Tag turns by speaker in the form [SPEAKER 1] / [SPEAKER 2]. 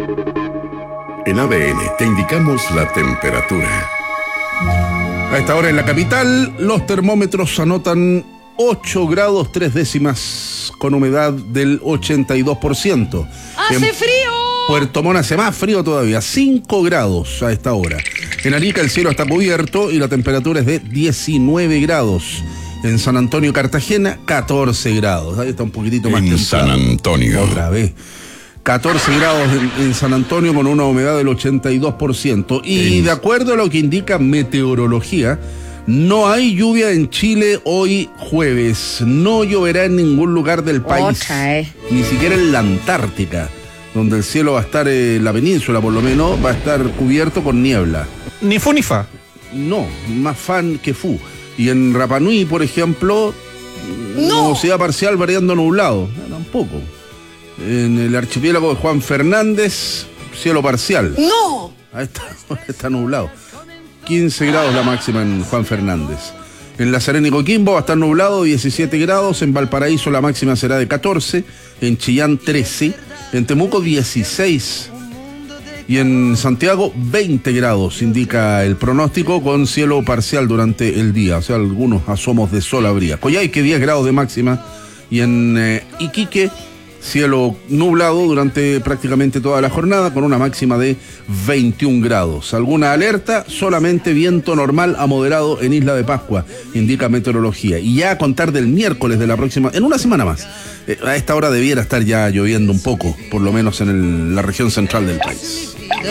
[SPEAKER 1] En ADN te indicamos la temperatura.
[SPEAKER 2] A esta hora en la capital, los termómetros anotan 8 grados 3 décimas con humedad del 82%.
[SPEAKER 3] ¡Hace frío!
[SPEAKER 2] Puerto Montt hace más frío todavía, 5 grados a esta hora. En Arica el cielo está cubierto y la temperatura es de 19 grados. En San Antonio, Cartagena, 14 grados. Ahí está un poquitito más temprano.
[SPEAKER 1] En San Antonio.
[SPEAKER 2] Otra vez. 14 grados en San Antonio con una humedad del 82%. Y de acuerdo a lo que indica meteorología, no hay lluvia en Chile hoy jueves. No lloverá en ningún lugar del país. Ni siquiera en la Antártica, donde el cielo va a estar, la península por lo menos, va a estar cubierto con niebla.
[SPEAKER 4] Ni fu ni fa.
[SPEAKER 2] No, más fan que fu. Y en Rapa Nui, por ejemplo, nubosidad parcial variando nublado. Tampoco. En el archipiélago de Juan Fernández, cielo parcial.
[SPEAKER 3] ¡No!
[SPEAKER 2] Ahí está nublado. 15 grados la máxima en Juan Fernández. En La Serena y Coquimbo va a estar nublado, 17 grados. En Valparaíso la máxima será de 14. En Chillán, 13. En Temuco, 16. Y en Santiago, 20 grados, indica el pronóstico, con cielo parcial durante el día. O sea, algunos asomos de sol habría. Coyhaique, 10 grados de máxima. Y en Iquique, cielo nublado durante prácticamente toda la jornada, con una máxima de 21 grados. ¿Alguna alerta? Solamente viento normal a moderado en Isla de Pascua, indica meteorología. Y ya a contar del miércoles de la próxima, en una semana más, a esta hora debiera estar ya lloviendo un poco, por lo menos en la región central del país.